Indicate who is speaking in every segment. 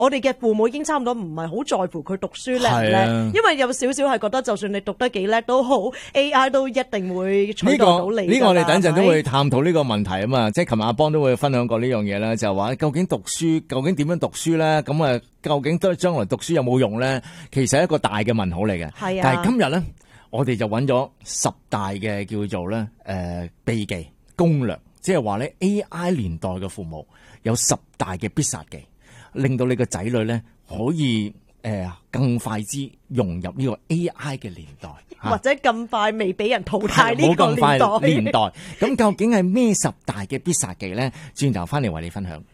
Speaker 1: 我哋嘅父母已經差唔多唔係好在乎佢讀書叻唔叻，因為有少少係覺得就算你讀得幾叻都好 ，AI 都一定會取代到你。
Speaker 2: 呢個我哋等陣都會探討呢個問題啊嘛，即係琴日阿邦都會分享過呢樣嘢啦，就係話究竟讀書究竟點樣讀書咧？咁啊，究竟都將來讀書有冇用咧？其實係一個大嘅問號嚟嘅。係啊，但係今日咧，我哋就揾咗10大嘅叫做咧秘技攻略，即係話咧 AI 年代嘅父母有10大嘅必殺技，令到你個仔女咧可以更快之融入呢個 AI 嘅年代，
Speaker 1: 或者咁快未俾人淘汰呢個年代。
Speaker 2: 咁究竟係咩10大嘅必殺技咧？轉頭翻嚟為你分享。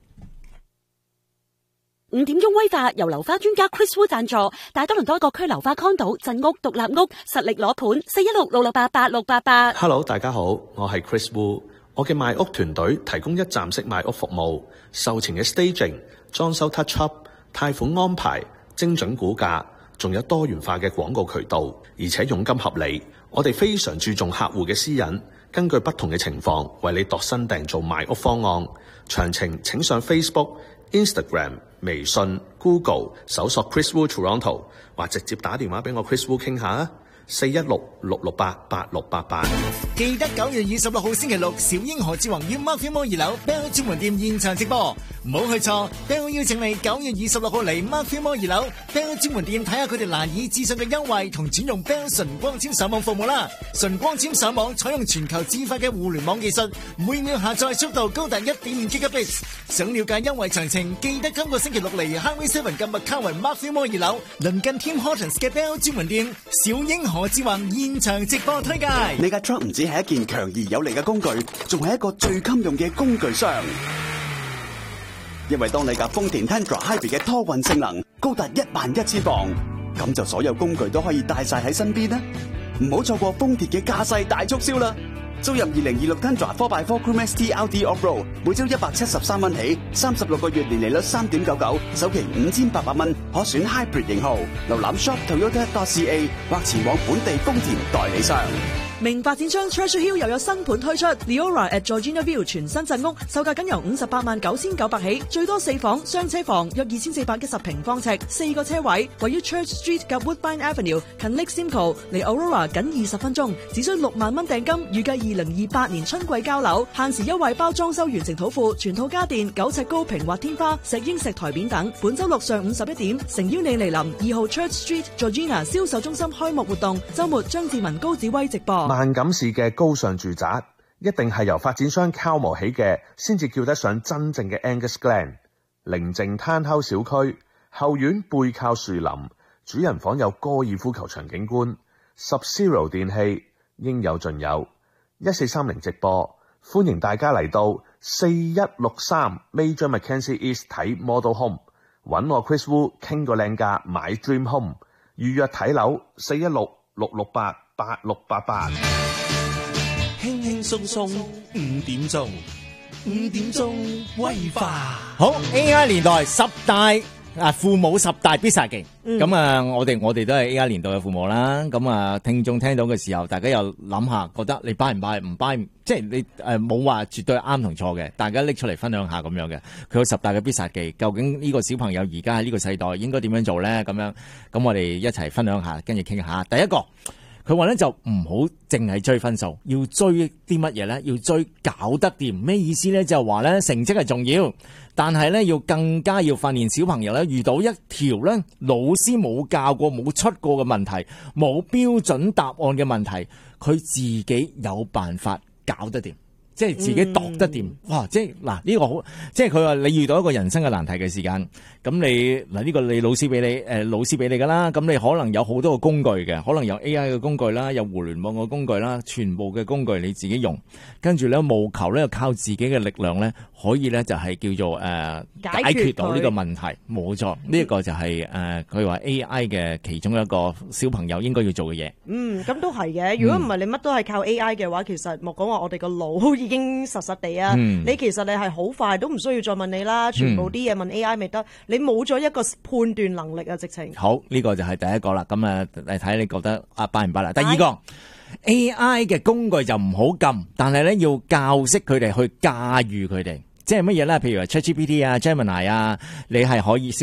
Speaker 3: 5點鐘威化由流花專家 Chris Wu 贊助，大多倫多各區流花 condo 鎮屋獨立屋實力攞盤，416-668-8688。
Speaker 4: Hello， 大家好，我係 Chris Wu， 我嘅賣屋團隊提供一站式賣屋服務，售前嘅 staging、裝修 touch up、貸款安排、精準估價，仲有多元化嘅廣告渠道，而且佣金合理。我哋非常注重客戶嘅私隱，根據不同嘅情況為你度身訂造賣屋方案。詳情請上 Facebook、Instagram、微信、Google 搜索 Chris Wu Toronto， 或直接打電話俾我 Chris Wu 傾下啊，416-668-8688。
Speaker 5: 記得9月26號星期六，小英何志宏與 Mark More 2樓 Bell 專門店現場直播，唔好去錯。Bell 邀請你9月26號嚟 Mark More 2樓 Bell 專門店睇下佢哋難以置信嘅優惠同轉用 Bell 純光纖上網服務啦。純光纖上網採用全球智慧嘅互聯網技術，每秒下載速度高達 1.5 Gigabits。想了解優惠詳情，記得今個星期六嚟 Highway 7嘅麥卡維 Mark More 2樓鄰近 Tim Hortons 嘅 Bell 專門店，小英何志宏現場直播推介。
Speaker 6: 你架 truck 唔止係一件強而有力嘅工具，仲係一個最襟用嘅工具箱。因為當你架豐田 Tundra Hybrid 嘅拖運性能高達11000磅，咁就所有工具都可以帶晒喺身邊啦。唔好錯過豐田嘅駕駛大促銷啦！租入2026 Tundra 4x4 Crew ST LT Off-Road， 每周173蚊起，36個月年利率 3.99%， 首期5800蚊，可選 Hybrid 型號。瀏覽 shop.toyota.ca 或前往本地豐田代理商。
Speaker 7: 名發展商 Treasure Hill 又有新盤推出 Leora at Georgina View 全新鎮屋，售價僅由589900起，最多4房雙車房，約2410平方尺，4個車位，位於 Church Street 及 Woodbine Avenue， 近 Lake Simcoe， 離 Aurora 僅20分鐘，只需6萬蚊訂金，預計2028年春季交樓，限時優惠包裝修完成土庫，全套家電9尺高平滑天花、石英石台面等。本周六上午11點，誠邀你嚟臨2號 Church Street Georgina 銷售中心開幕活動，周末張志文高子威直播。
Speaker 8: 萬錦市嘅高尚住宅一定係由發展商敲模起嘅，先至叫得上真正嘅 Angus Glen。寧靜攤口小區，後院背靠樹林，主人房有高爾夫球場景觀，Sub-Zero 電器應有盡有。1430直播，歡迎大家嚟到4163 Major Mackenzie East 睇 Model Home， 揾我 Chris Wu 傾個靚價買 Dream Home， 預約睇樓416-668-8688。
Speaker 9: 輕輕鬆鬆5點鐘，5點鐘威化。
Speaker 2: 好 AI 年代10大父母10大必殺技。咁我哋都係 AI 年代嘅父母啦。咁聽眾聽到嘅時候，大家又諗下，覺得你 buy 唔 buy 唔 buy， 即係你冇話絕對啱同錯嘅，大家拎出嚟分享下咁樣嘅。佢有10大嘅必殺技，究竟呢個小朋友而家喺呢個世代應該點樣做咧？咁我哋一齊分享下，跟住傾下。第一個。佢話咧就唔好淨係追分數，要追啲乜嘢咧？要追搞得掂。咩意思咧？就係話咧成績係重要，但係咧要更加要訓練小朋友咧，遇到一條咧老師冇教過、冇出過嘅問題、冇標準答案嘅問題，佢自己有辦法搞得掂。即係自己度得掂，哇！即係嗱呢個好，即係佢話你遇到一個人生嘅難題嘅時間，咁你嗱呢個你老師俾你老師俾你噶啦，咁你可能有好多個工具嘅，可能有 AI 嘅工具啦，有互聯網嘅工具啦，全部嘅工具你自己用，跟住咧務求咧靠自己嘅力量咧，可以咧就係叫做解決到呢個問題，冇錯，呢一個就係佢話 AI 嘅其中一個小朋友應該要做嘅嘢。
Speaker 1: 咁都係嘅。如果唔係你乜都係靠 AI 嘅話，其實莫講話我哋個腦已經實實地啊！你其實你係好快都唔需要再問你啦，全部啲嘢問 AI 咪得。你冇咗一個判斷能力啊，直情。好，
Speaker 2: 呢個就係第一個啦。咁嚟睇你覺得拜唔拜啦？第二個 AI 嘅工具就唔好撳，但係咧要教識佢哋去駕馭佢哋。 即係乜嘢咧？譬如話 ChatGPT 啊、Gemini 啊，你係可以